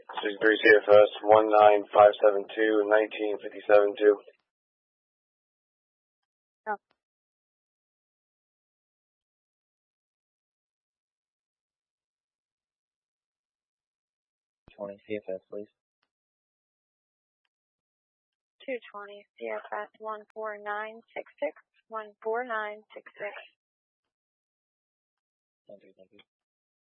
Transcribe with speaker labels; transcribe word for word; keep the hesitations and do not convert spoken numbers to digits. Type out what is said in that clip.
Speaker 1: sixty-three C F S one nine five seven two nineteen fifty-seven two.
Speaker 2: Oh.
Speaker 3: twenty C F S, please.
Speaker 2: two twenty C F S one four nine six six one four nine six six.
Speaker 3: Thank you, thank you.